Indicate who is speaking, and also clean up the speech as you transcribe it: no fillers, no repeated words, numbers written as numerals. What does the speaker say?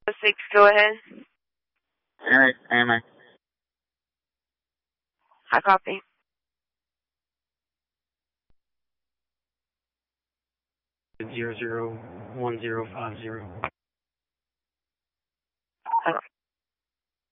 Speaker 1: 6, go ahead.
Speaker 2: Alright, AMA.
Speaker 1: I copy.
Speaker 3: Zero 1050.